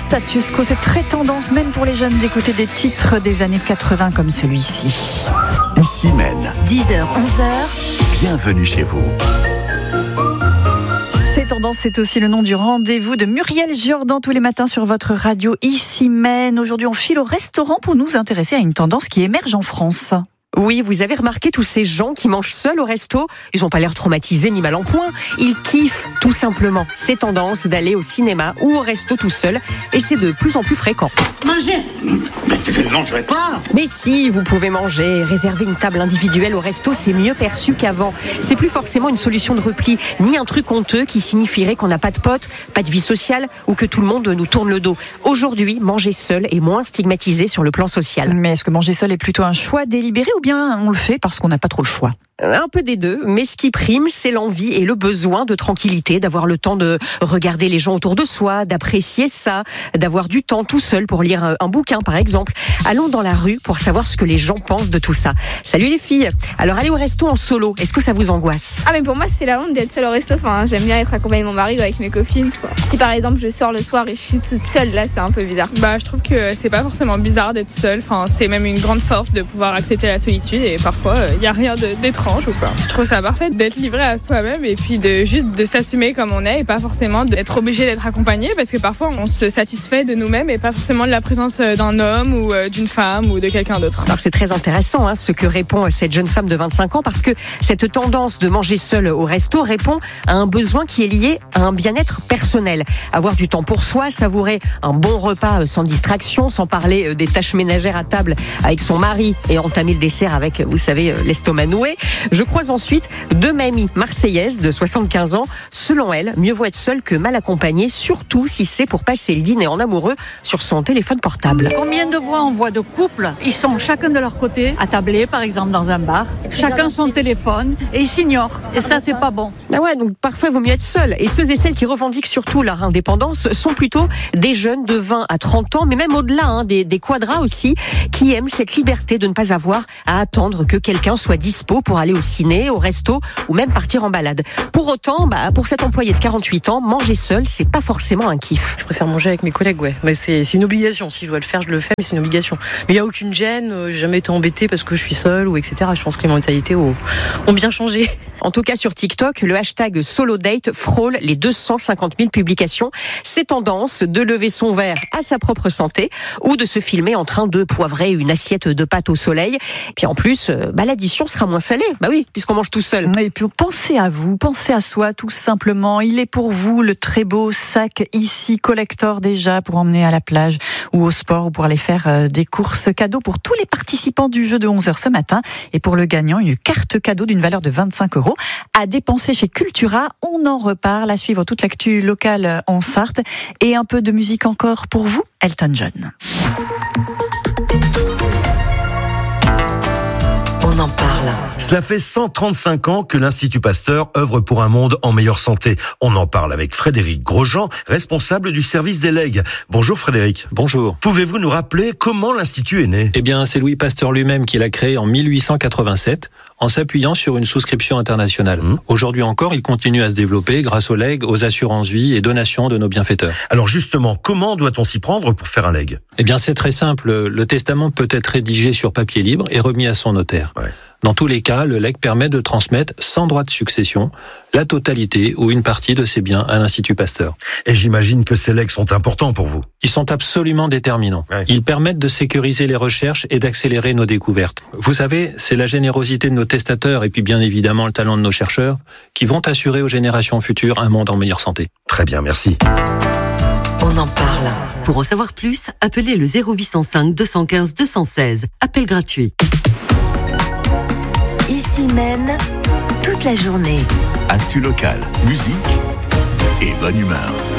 status quo. C'est très tendance, même pour les jeunes, d'écouter des titres des années 80 comme celui-ci. Ici Mène. 10h, 11h. Bienvenue chez vous. C'est tendance, c'est aussi le nom du rendez-vous de Muriel Jordan tous les matins sur votre radio Ici Mène. Aujourd'hui, on file au restaurant pour nous intéresser à une tendance qui émerge en France. Oui, vous avez remarqué tous ces gens qui mangent seuls au resto. Ils n'ont pas l'air traumatisés ni mal en point. Ils kiffent tout simplement ces tendances d'aller au cinéma ou au resto tout seul. Et c'est de plus en plus fréquent. Manger? Mais je ne mangerai pas. Mais si, vous pouvez manger. Réserver une table individuelle au resto, c'est mieux perçu qu'avant. C'est plus forcément une solution de repli, ni un truc honteux qui signifierait qu'on n'a pas de potes, pas de vie sociale ou que tout le monde nous tourne le dos. Aujourd'hui, manger seul est moins stigmatisé sur le plan social. Mais est-ce que manger seul est plutôt un choix délibéré ou bien on le fait parce qu'on n'a pas trop le choix? Un peu des deux, mais ce qui prime, c'est l'envie et le besoin de tranquillité, d'avoir le temps de regarder les gens autour de soi, d'apprécier ça, d'avoir du temps tout seul pour lire un bouquin, par exemple. Allons dans la rue pour savoir ce que les gens pensent de tout ça. Salut les filles. Alors, aller au resto en solo, est-ce que ça vous angoisse? Ah mais pour moi c'est la honte d'être seule au resto. Enfin, j'aime bien être accompagnée de mon mari ou avec mes copines, quoi. Si par exemple je sors le soir et je suis toute seule, là c'est un peu bizarre. Je trouve que c'est pas forcément bizarre d'être seule. Enfin, c'est même une grande force de pouvoir accepter la solitude et parfois il y a rien d'étrange ou quoi. Je trouve ça parfait d'être livré à soi-même et puis de s'assumer comme on est et pas forcément d'être obligé d'être accompagné, parce que parfois on se satisfait de nous-mêmes et pas forcément de la présence d'un homme ou d'une femme ou de quelqu'un d'autre. Alors c'est très intéressant ce que répond cette jeune femme de 25 ans, parce que cette tendance de manger seul au resto répond à un besoin qui est lié à un bien-être personnel. Avoir du temps pour soi, savourer un bon repas sans distraction, sans parler des tâches ménagères à table avec son mari et entamer le dessert avec, vous savez, l'estomac noué. Je croise ensuite deux mamies marseillaises de 75 ans. Selon elles, mieux vaut être seule que mal accompagnée, surtout si c'est pour passer le dîner en amoureux sur son téléphone portable. Combien de fois on voit de couples, ils sont chacun de leur côté, attablés par exemple dans un bar, chacun son téléphone et ils s'ignorent. Et ça, c'est pas bon. Ah ouais, donc parfois il vaut mieux être seul. Et ceux et celles qui revendiquent surtout leur indépendance sont plutôt des jeunes de 20 à 30 ans, mais même au-delà, des quadras aussi, qui aiment cette liberté de ne pas avoir à attendre que quelqu'un soit dispo pour aller au ciné, au resto ou même partir en balade. Pour autant, pour cet employé de 48 ans, manger seul, c'est pas forcément un kiff. Je préfère manger avec mes collègues, ouais. Mais c'est une obligation. Si je dois le faire, je le fais, mais c'est une obligation. Mais il n'y a aucune gêne, j'ai jamais été embêtée parce que je suis seule ou etc. Je pense que les mentalités ont bien changé. En tout cas, sur TikTok, le hashtag SoloDate frôle les 250 000 publications. C'est tendance de lever son verre à sa propre santé ou de se filmer en train de poivrer une assiette de pâtes au soleil. Puis en plus, l'addition sera moins salée. Oui, puisqu'on mange tout seul. Et puis pensez à vous, pensez à soi tout simplement. Il est pour vous le très beau sac ici collector déjà pour emmener à la plage ou au sport ou pour aller faire des courses cadeaux pour tous les participants du jeu de 11h ce matin. Et pour le gagnant, une carte cadeau d'une valeur de 25 € à dépenser chez Cultura. On en reparle, à suivre toute l'actu locale en Sarthe et un peu de musique encore pour vous, Elton John. On en parle. Cela fait 135 ans que l'Institut Pasteur œuvre pour un monde en meilleure santé. On en parle avec Frédéric Grosjean, responsable du service des legs. Bonjour Frédéric. Bonjour. Pouvez-vous nous rappeler comment l'Institut est né ? Eh bien, c'est Louis Pasteur lui-même qui l'a créé en 1887. En s'appuyant sur une souscription internationale. Aujourd'hui encore, il continue à se développer grâce aux legs, aux assurances-vie et donations de nos bienfaiteurs. Alors justement, comment doit-on s'y prendre pour faire un leg ? Eh bien, c'est très simple. Le testament peut être rédigé sur papier libre et remis à son notaire. Ouais. Dans tous les cas, le legs permet de transmettre sans droit de succession la totalité ou une partie de ses biens à l'Institut Pasteur. Et j'imagine que ces legs sont importants pour vous. Ils sont absolument déterminants. Ouais. Ils permettent de sécuriser les recherches et d'accélérer nos découvertes. Vous savez, c'est la générosité de nos testateurs et puis bien évidemment le talent de nos chercheurs qui vont assurer aux générations futures un monde en meilleure santé. Très bien, merci. On en parle. Pour en savoir plus, appelez le 0805 215 216. Appel gratuit. Ici Mène, toute la journée. Actu local, musique et bonne humeur.